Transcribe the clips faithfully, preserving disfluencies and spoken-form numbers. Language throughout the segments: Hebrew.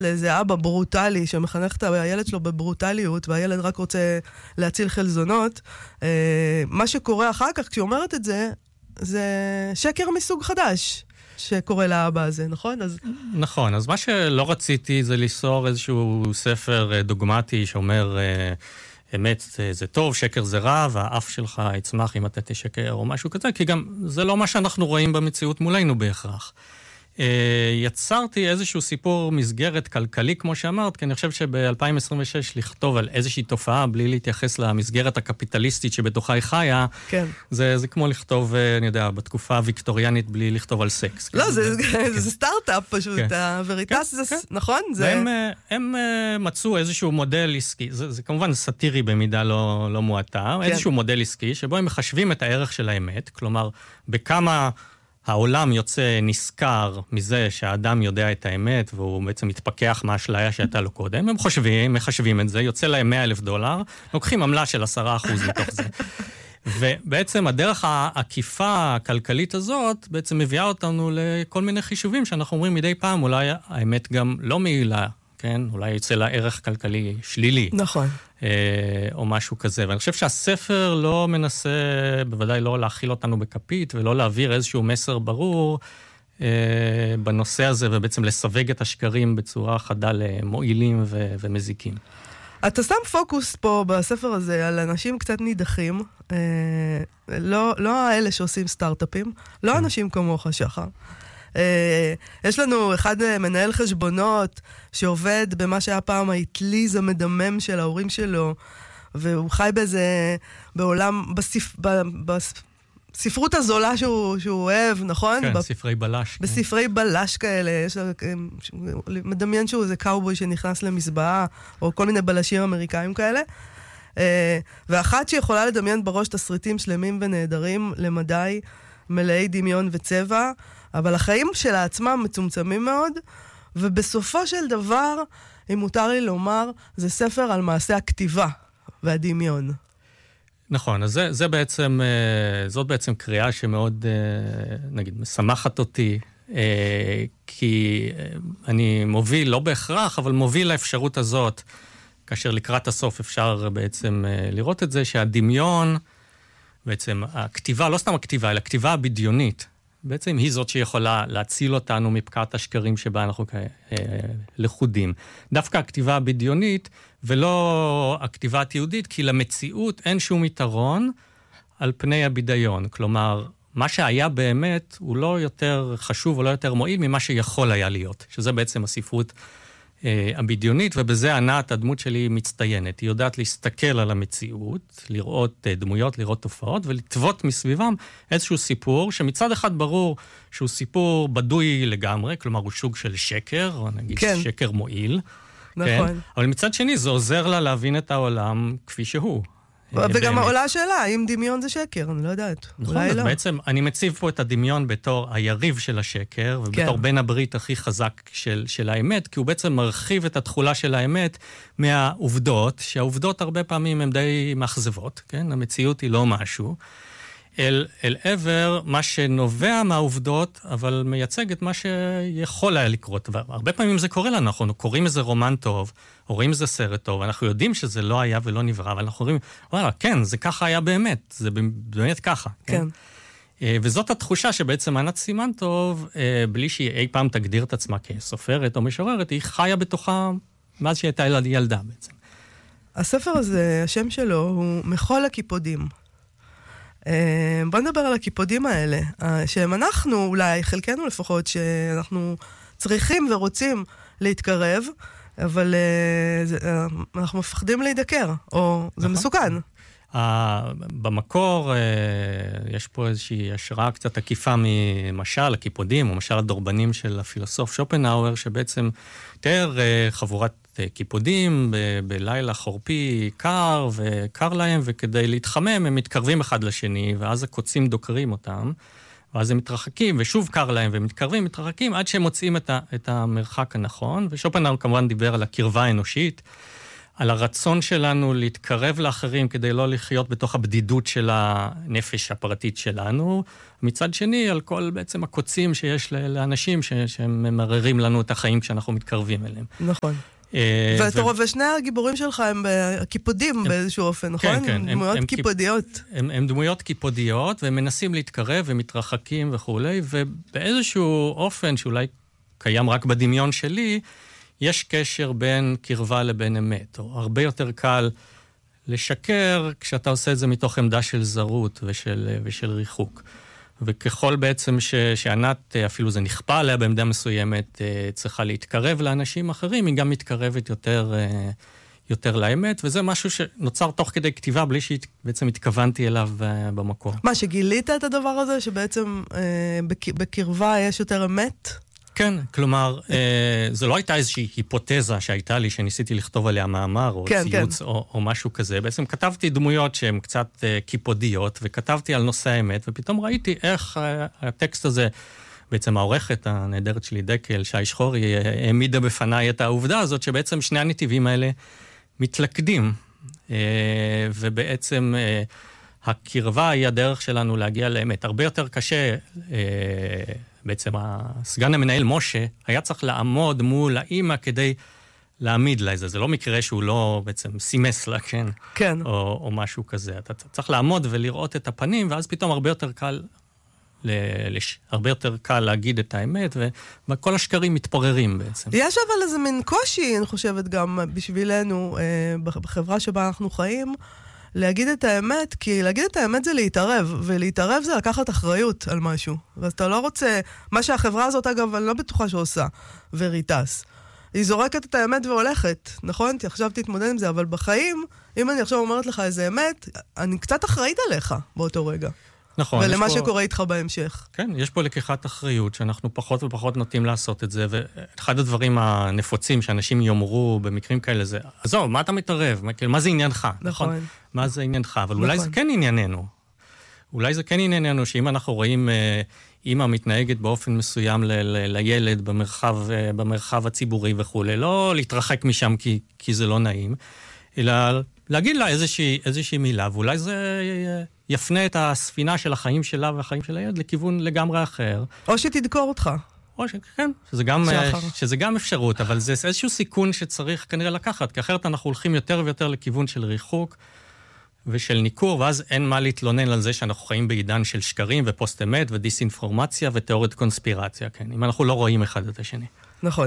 לאיזה אבא ברוטלי שמחנך את הילד שלו בברוטליות, והילד רק רוצה להציל חלזונות. מה שקורה אחר כך, כשהיא אומרת את זה, זה שקר מסוג חדש שקורה לאבא הזה, נכון? אז... נכון, אז מה שלא רציתי זה ליצור איזשהו ספר דוגמטי שאומר... אמת זה טוב, שקר זה רע, והאף שלך יצמח אם אתה תשקר או משהו כזה, כי גם זה לא מה שאנחנו רואים במציאות מולנו בהכרח. יצרתי איזשהו סיפור מסגרת כלכלי, כמו שאמרת, כי אני חושב שב-אלפיים עשרים ושש לכתוב על איזושהי תופעה, בלי להתייחס למסגרת הקפיטליסטית שבתוכה היא חיה, כן. זה, זה כמו לכתוב, אני יודע, בתקופה הוויקטוריאנית, בלי לכתוב על סקס. לא, כן? זה, כן. זה סטארט-אפ פשוט, כן. הווריטס, כן. זה, כן. נכון? זה... והם הם, מצאו איזשהו מודל עסקי, זה, זה כמובן סאטירי במידה לא, לא מועטה, כן. איזשהו מודל עסקי, שבו הם מחשבים את הערך של האמת, כלומר, בכמה... העולם יוצא נשכר מזה שהאדם יודע את האמת, והוא בעצם מתפכח מהאשליה שהייתה לו קודם. הם חושבים, מחשבים את זה, יוצא להם מאה אלף דולר, לוקחים עמלה של עשרה אחוז מתוך זה. ובעצם הדרך העקיפה הכלכלית הזאת, בעצם מביאה אותנו לכל מיני חישובים, שאנחנו אומרים מדי פעם, אולי האמת גם לא מעילה, כן? אולי יוצא לה ערך כלכלי שלילי. נכון. או משהו כזה. ואני חושב שהספר לא מנסה, בוודאי לא להכיל אותנו בכפית, ולא להעביר איזשהו מסר ברור בנושא הזה, ובעצם לסווג את השקרים בצורה חדה למועילים ו- ומזיקים. אתה שם פוקוס פה בספר הזה על אנשים קצת נידחים, לא, לא האלה שעושים סטארט-אפים, לא אנשים כמוך שחר. יש לנו אחד מנהל חשבונות שעובד במה שהיה פעם האטליז המדמם של ההורים שלו, והוא חי בזה בעולם, בספ... בספרות הזולה שהוא, שהוא אוהב, נכון? כן, ב... ספרי בלש. בספרי כן. בלש כאלה, יש... מדמיין שהוא איזה קאובוי שנכנס למזבעה, או כל מיני בלשים אמריקאים כאלה. ואחת שיכולה לדמיין בראש תסריטים שלמים ונהדרים למדי, מלאי דמיון וצבע, אבל החיים שלה עצמם מצומצמים מאוד, ובסופו של דבר, אם מותר לי לומר, זה ספר על מעשה הכתיבה והדמיון. נכון, אז זה, זה בעצם, זאת בעצם קריאה שמאוד, נגיד, משמחת אותי, כי אני מוביל, לא בהכרח, אבל מוביל לאפשרות הזאת, כאשר לקראת הסוף אפשר בעצם לראות את זה, שהדמיון, בעצם הכתיבה, לא סתם הכתיבה, אלא הכתיבה הבדיונית, בעצם היא זאת שיכולה להציל אותנו מפקעת השקרים שבה אנחנו לחודים. דווקא הכתיבה הבדיונית, ולא הכתיבה התיעודית, כי למציאות אין שום יתרון על פני הבידיון. כלומר, מה שהיה באמת הוא לא יותר חשוב או לא יותר מועיל ממה שיכול היה להיות, שזה בעצם הספרות הבדיונית, ובזה ענת, הדמות שלי מצטיינת. היא יודעת להסתכל על המציאות, לראות דמויות, לראות תופעות, ולטוות מסביבם איזשהו סיפור, שמצד אחד ברור שהוא סיפור בדוי לגמרי, כלומר הוא סוג של שקר, או נגיד כן. שקר מועיל. נכון. כן? אבל מצד שני זה עוזר לה להבין את העולם כפי שהוא. וגם עולה השאלה, האם דמיון זה שקר? אני לא יודעת. נכון, אז לא. בעצם אני מציב פה את הדמיון בתור היריב של השקר, ובתור כן. בן הברית הכי חזק של, של האמת, כי הוא בעצם מרחיב את התחולה של האמת מהעובדות, שהעובדות הרבה פעמים הן די מאכזבות, כן? המציאות היא לא משהו, אל, אל עבר מה שנובע מהעובדות, אבל מייצג את מה שיכול היה לקרות. והרבה פעמים זה קורה לנו, אנחנו קוראים איזה רומן טוב, או רואים איזה סרט טוב, אנחנו יודעים שזה לא היה ולא נברא, אבל אנחנו רואים, וואלה, כן, זה ככה היה באמת, זה באמת ככה. כן. כן? וזאת התחושה שבעצם ענת סימנטוב, בלי שהיא אי פעם תגדיר את עצמה כסופרת או משוררת, היא חיה בתוכה מאז שהיא הייתה ילדה בעצם. הספר הזה, השם שלו הוא מכל הקיפודים. בוא נדבר על הקיפודים האלה, שהם אנחנו, אולי חלקנו לפחות, שאנחנו צריכים ורוצים להתקרב, אבל אנחנו מפחדים להידקר, או זה מסוכן. במקור יש פה איזושהי השראה קצת עקיפה ממשל הקיפודים, או משל הדורבנים של הפילוסוף שופנהאואר, שבעצם תיאר חבורת קיפודים ב- בלילה חורפי קר וקר להם, וכדי להתחמם הם מתקרבים אחד לשני, ואז הקוצים דוקרים אותם, ואז הם מתרחקים, ושוב קר להם, והם מתקרבים, מתרחקים, עד שהם מוצאים את, ה- את המרחק הנכון, ושופנהאואר כמובן דיבר על הקרבה האנושית, על הרצון שלנו להתקרב לאחרים כדי לא לחיות בתוך הבדידות של הנפש הפרטית שלנו. מצד שני, על כל בעצם הקוצים שיש לאנשים שהם ממררים לנו את החיים כשאנחנו מתקרבים אליהם. נכון. ושני הגיבורים שלך הם קיפודים באיזשהו אופן, נכון? כן, כן. הם דמויות קיפודיות. הם דמויות קיפודיות, והם מנסים להתקרב ומתרחקים וכו', ובאיזשהו אופן שאולי קיים רק בדמיון שלי, יש קשר בין קרבה לבין אמת, או הרבה יותר קל לשקר כשאתה עושה את זה מתוך עמדה של זרות ושל, ושל ריחוק. וככל בעצם ש, שענת, אפילו זה נכפה עליה בעמדה מסוימת, צריכה להתקרב לאנשים אחרים, היא גם מתקרבת יותר, יותר לאמת, וזה משהו שנוצר תוך כדי כתיבה, בלי שבעצם התכוונתי אליו במקור. מה, שגילית את הדבר הזה, שבעצם בקרבה יש יותר אמת? כן, כלומר, זו לא הייתה איזושהי היפותזה שהייתה לי, שניסיתי לכתוב עליה מאמר, או כן, ציוץ, כן. או, או משהו כזה. בעצם כתבתי דמויות שהן קצת קיפודיות, וכתבתי על נושא האמת, ופתאום ראיתי איך הטקסט הזה, בעצם העורכת הנהדרת שלי, דקל, שי שחורי, העמידה בפניי את העובדה הזאת, שבעצם שני הנתיבים האלה מתלכדים, ובעצם הקרבה היא הדרך שלנו להגיע לאמת. הרבה יותר קשה, בעצם הסגן המנהל משה היה צריך לעמוד מול האמא כדי להעמיד לה את זה. זה לא מקרה שהוא לא בעצם סימס לה, כן? כן. או, או משהו כזה. אתה צריך לעמוד ולראות את הפנים, ואז פתאום הרבה יותר קל, לש... הרבה יותר קל להגיד את האמת, ו... וכל השקרים מתפוררים בעצם. יש אבל איזה מין קושי, אני חושבת, גם בשבילנו, בחברה שבה אנחנו חיים, להגיד את האמת, כי להגיד את האמת זה להתערב, ולהתערב זה לקחת אחריות על משהו. ואז אתה לא רוצה, מה שהחברה הזאת, אגב, אני לא בטוחה שעושה, וריטס. היא זורקת את האמת והולכת, נכון? עכשיו תתמודד עם זה, אבל בחיים, אם אני עכשיו אומרת לך איזה אמת, אני קצת אחראית עליך באותו רגע. נכון. ולמה פה... שקורה איתך בהמשך. כן, יש פה לקיחת אחריות, שאנחנו פחות ופחות נוטים לעשות את זה, ואחד הדברים הנפוצים שאנשים יאמרו במקרים כאלה זה, זו, מה אתה מתערב? מה, מה זה עניינך? נכון. נכון? מה זה עניינך? אבל נכון. אולי זה כן ענייננו. אולי זה כן ענייננו, שאם אנחנו רואים אה, אמא מתנהגת באופן מסוים ל- ל- לילד במרחב, אה, במרחב הציבורי וכו', לא להתרחק משם כי, כי זה לא נעים, אלא להגיד לה איזושהי, איזושהי מילה, ואולי זה יפנה את הספינה של החיים שלה והחיים של הילד לכיוון לגמרי אחר. או שתדקור אותך. או שכן, שזה גם, שזה גם אפשרות, אבל זה איזשהו סיכון שצריך כנראה לקחת, כי אחרת אנחנו הולכים יותר ויותר לכיוון של ריחוק ושל ניכור, ואז אין מה להתלונן על זה שאנחנו חיים בעידן של שקרים ופוסט אמת ודיסאינפורמציה ותיאוריית קונספירציה, כן, אם אנחנו לא רואים אחד את השני. נכון.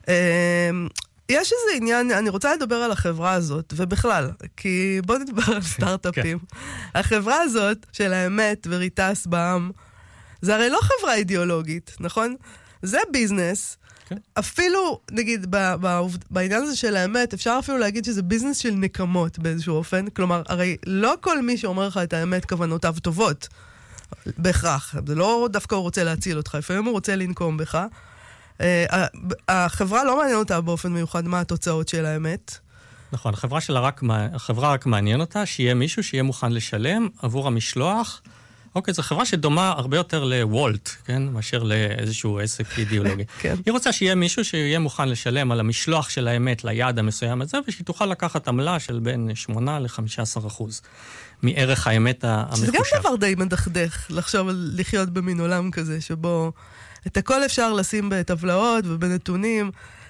יש איזה עניין, אני רוצה לדבר על החברה הזאת, ובכלל, כי בוא נדבר על סטארט-אפים. החברה הזאת של האמת וריטס בעם, זה הרי לא חברה אידיאולוגית, נכון? זה ביזנס. אפילו, נגיד, בעניין הזה של האמת, אפשר אפילו להגיד שזה ביזנס של נקמות באיזשהו אופן. כלומר, הרי לא כל מי שאומר לך את האמת כוונותיו טובות, בהכרח. זה לא דווקא הוא רוצה להציל אותך, לפעמים הוא רוצה לנקום בך. החברה לא מעניין אותה באופן מיוחד מה התוצאות של האמת. נכון, החברה שלה רק, החברה רק מעניין אותה שיהיה מישהו שיהיה מוכן לשלם עבור המשלוח. אוקיי, זו חברה שדומה הרבה יותר לוולט, כן? מאשר לאיזשהו עסק אידיאולוגי. כן. היא רוצה שיהיה מישהו שיהיה מוכן לשלם על המשלוח של האמת ליעד המסוים הזה, ושהיא תוכל לקחת עמלה של בין שמונה לחמישה עשר אחוז מערך האמת המחושב. שזה גם דבר די מדכדך, לחשוב על לחיות במין עולם כזה, שבו את הכל אפשר לשים בטבלאות ובנתונים.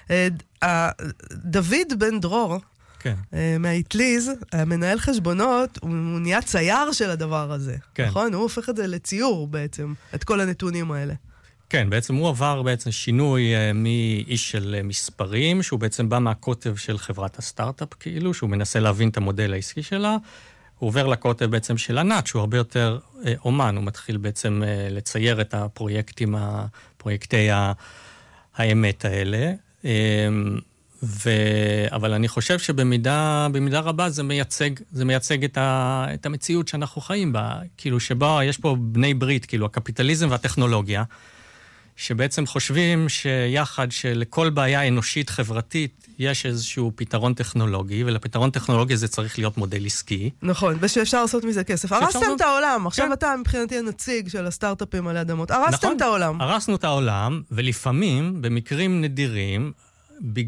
דוד בן דרור, כן. מהאטליז, המנהל חשבונות, הוא נהיה צייר של הדבר הזה. כן. נכון? הוא הופך את זה לציור בעצם, את כל הנתונים האלה. כן, בעצם הוא עבר בעצם שינוי מאיש של מספרים, שהוא בעצם בא מהקוטב של חברת הסטארט-אפ, כאילו, שהוא מנסה להבין את המודל העסקי שלה. הוא עובר לקוטב בעצם של ענת, שהוא הרבה יותר אומן, הוא מתחיל בעצם לצייר את הפרויקטים, הפרויקטי האמת האלה. ו... אבל אני חושב שבמידה במידה רבה זה מייצג, זה מייצג את, ה... את המציאות שאנחנו חיים בה, כאילו שבה יש פה בני ברית, כאילו הקפיטליזם והטכנולוגיה, שבעצם חושבים שיחד שלכל בעיה אנושית חברתית יש איזשהו פתרון טכנולוגי, ולפתרון טכנולוגי זה צריך להיות מודל עסקי. נכון, ושאפשר לעשות מזה כסף. הרסתם את העולם, עכשיו אתה מבחינתי הנציג של הסטארט-אפים על האדמות. הרסתם את העולם. הרסנו את העולם, ולפעמים, במקרים נדירים,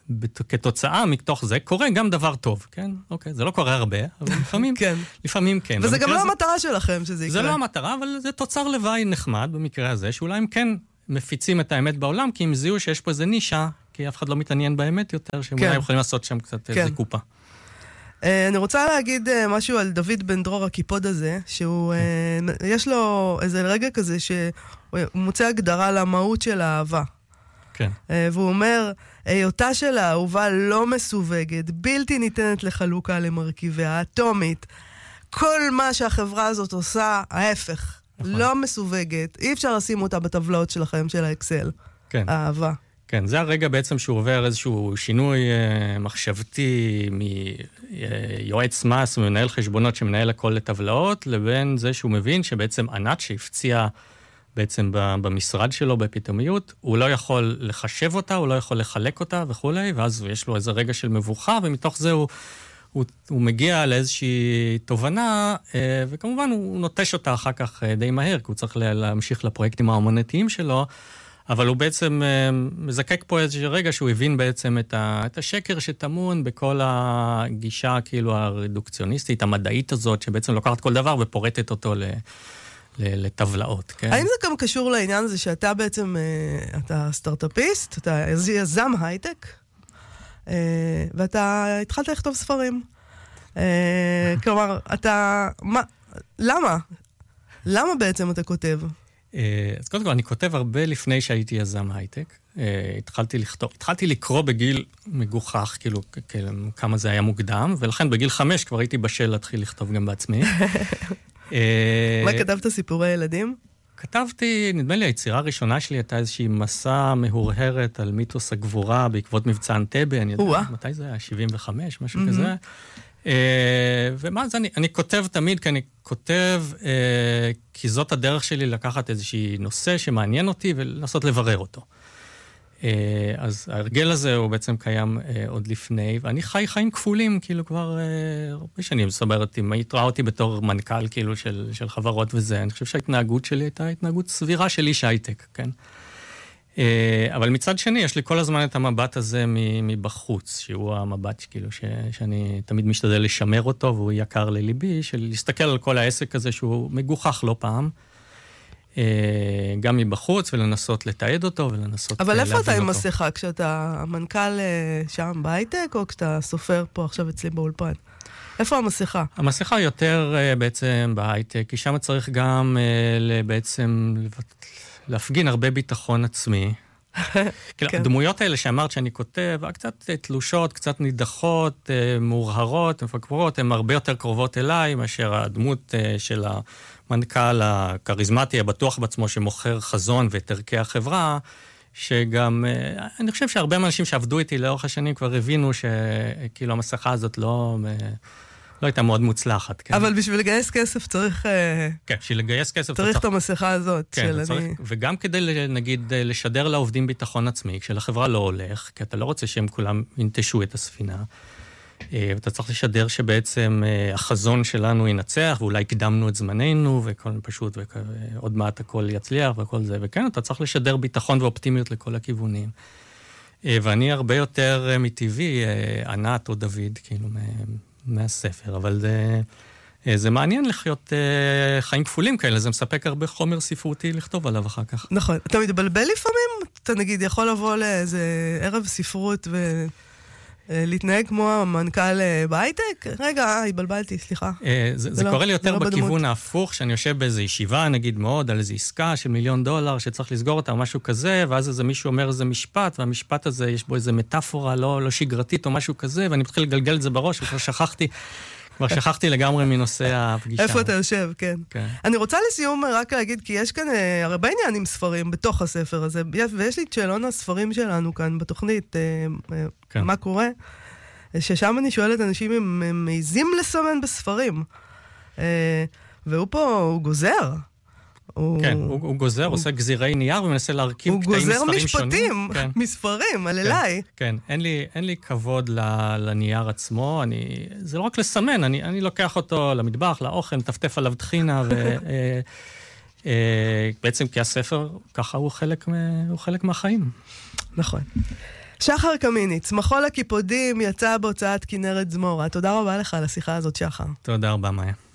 כתוצאה מתוך זה קורה גם דבר טוב, כן? אוקיי, זה לא קורה הרבה, אבל לפעמים כן. לפעמים כן. וזה גם לא המטרה שלכם שזה יקרה. זה לא המטרה, אבל זה תוצר לוואי נחמד במקרה הזה, שאולי הם כן מפיצים את האמת בעולם, כי הם זיהו שיש פה איזה נישה, כי אף אחד לא מתעניין באמת יותר, שאולי הם יכולים לעשות שם קצת איזה קופה. אני רוצה להגיד משהו על דוד בן דרור הקיפוד הזה, שהוא, יש לו איזה רגע כזה שהוא מוצא הגדרה למהות של האהבה. כן. והוא אומר, היותה של האהובה לא מסווגת, בלתי ניתנת לחלוקה למרכיביה, אטומית. כל מה שהחברה הזאת עושה, ההפך, לא מסווגת. אי אפשר לשים אותה בטבלאות שלכם, של האקסל. כן. האהבה. כן, זה הרגע בעצם שהוא עובר איזשהו שינוי אה, מחשבתי מיועץ מס ומנהל חשבונות שמנהל הכל לטבלאות, לבין זה שהוא מבין שבעצם ענת שהפציע בעצם במשרד שלו בפתאומיות, הוא לא יכול לחשב אותה, הוא לא יכול לחלק אותה וכולי, ואז יש לו איזה רגע של מבוכה, ומתוך זה הוא, הוא, הוא מגיע לאיזושהי תובנה, אה, וכמובן הוא נוטש אותה אחר כך אה, די מהר, כי הוא צריך להמשיך לפרויקטים האמנותיים שלו, אבל הוא בעצם מזקק פה איזשהו רגע שהוא הבין בעצם את, ה, את השקר שטמון בכל הגישה כאילו הרדוקציוניסטית, המדעית הזאת, שבעצם לוקחת כל דבר ופורטת אותו ל, ל, לטבלאות. כן? האם זה גם קשור לעניין הזה שאתה בעצם, אתה סטארט-אפיסט, אתה יזם הייטק, ואתה התחלת לכתוב ספרים. כלומר, אתה, מה, למה? למה בעצם אתה כותב? אז קודם כל, אני כותב הרבה לפני שהייתי יזם הייטק. התחלתי לכתוב, התחלתי לקרוא בגיל מגוחך, כאילו, כמה זה היה מוקדם, ולכן בגיל חמש כבר הייתי בשל להתחיל לכתוב גם בעצמי. מה כתבת סיפורי ילדים? כתבתי, נדמה לי, היצירה הראשונה שלי הייתה איזושהי מסע מהורהרת על מיתוס הגבורה בעקבות מבצע אנטבה, אני יודע, מתי זה היה? שבעים וחמש, משהו כזה. ומה זה, אני, אני כותב תמיד, כי אני כותב, כי זאת הדרך שלי לקחת איזושהי נושא שמעניין אותי ולנסות לברר אותו. אז ההרגל הזה הוא בעצם קיים עוד לפני, ואני חי חיים כפולים, כאילו כבר הרבה שנים, זאת אומרת, אם היית ראה אותי בתור מנכ"ל כאילו של, של חברות וזה, אני חושב שההתנהגות שלי הייתה התנהגות סבירה של איש הייטק, כן? אבל מצד שני, יש לי כל הזמן את המבט הזה מבחוץ, שהוא המבט כאילו ש, שאני תמיד משתדל לשמר אותו, והוא יקר לליבי, של להסתכל על כל העסק הזה שהוא מגוחך לא פעם, גם מבחוץ, ולנסות לתעד אותו, ולנסות אבל איפה אתה עם מסכה? כשאתה המנכ"ל שם בהייטק, או כשאתה סופר פה עכשיו אצלי באולפן? איפה המסכה? המסכה יותר בעצם בהייטק, כי שם צריך גם בעצם להפגין הרבה ביטחון עצמי. הדמויות האלה שאמרת שאני כותב, קצת תלושות, קצת נידחות, מאורהרות, מפקברות, הן הרבה יותר קרובות אליי, מאשר הדמות של המנכ"ל הכריזמטי, הבטוח בעצמו, שמוכר חזון ואת ערכי החברה, שגם, אני חושב שהרבה אנשים שעבדו איתי לאורך השנים כבר הבינו שכאילו המסכה הזאת לא... לא הייתה מאוד מוצלחת. כן? אבל בשביל לגייס כסף צריך... כן, בשביל לגייס כסף... צריך את המסכה הזאת. כן, צריך, אני... וגם כדי, נגיד, לשדר לעובדים ביטחון עצמי, כשלחברה לא הולך, כי אתה לא רוצה שהם כולם ינטשו את הספינה, ואתה צריך לשדר שבעצם החזון שלנו ינצח, ואולי הקדמנו את זמננו, וכל פשוט, ועוד מעט הכל יצליח, וכל זה, וכן, אתה צריך לשדר ביטחון ואופטימיות לכל הכיוונים. ואני הרבה יותר מטבעי, ענת או דוד, כאילו, מהספר, אבל זה, זה מעניין לחיות אה, חיים כפולים כאלה, זה מספק הרבה חומר ספרותי לכתוב עליו אחר כך. נכון. אתה מתבלבל לפעמים? אתה נגיד יכול לבוא לאיזה ערב ספרות ולהתנהג כמו המנכ"ל בהייטק? רגע, התבלבלתי, סליחה. אה, זה זה, זה לא, קורה לי יותר לא בכיוון בדמות. ההפוך, שאני יושב באיזו ישיבה, נגיד מאוד, על איזו עסקה של מיליון דולר, שצריך לסגור אותה או משהו כזה, ואז איזה מישהו אומר איזה משפט, והמשפט הזה יש בו איזה מטאפורה לא, לא שגרתית או משהו כזה, ואני מתחיל לגלגל את זה בראש, וכבר שכחתי, כבר שכחתי לגמרי מנושא הפגישה. איפה אתה יושב, כן. כן. אני רוצה לסיום רק להגיד, כי יש כאן הרבה עניינים ספרים בתוך הספר הזה, ויש לי את שאלון הספרים שלנו כאן בתוכנית, כן. מה קורה? ששם אני שואלת אנשים אם הם מעיזים לסמן בספרים. והוא פה, הוא גוזר. כן, הוא, הוא גוזר, הוא עושה גזירי נייר ומנסה להרכיב קטעים מספרים שונים. הוא גוזר משפטים, כן. מספרים, על אליי. כן, אין לי, אין לי כבוד לנייר עצמו, אני, זה לא רק לסמן, אני, אני לוקח אותו למטבח, לאוכל, מטפטף עליו תחינה, ובעצם כי הספר, ככה הוא חלק, הוא חלק מהחיים. נכון. שחר קמיניץ, מחול הקיפודים יצא בהוצאת כנרת זמורה. תודה רבה לך על השיחה הזאת, שחר. תודה רבה, מאיה.